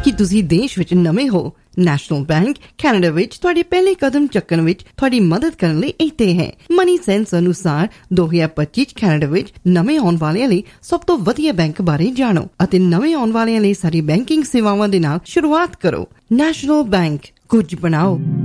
कि तुसी देश विच नवे हो। नैशनल बैंक कैनेडा विच तुहाडे पहले कदम चक्कण विच तुहाडी मदद करन लई इत्थे है। मनी सेंस अनुसार 2025 कैनेडा विच नवे आउण वालियां लई सब तो वधिया बैंक बारे जाणो अते नवे आउण वालियां लई सारी बैंकिंग सेवावां दे नाल शुरुआत करो। नैशनल बैंक, कुछ बनाओ।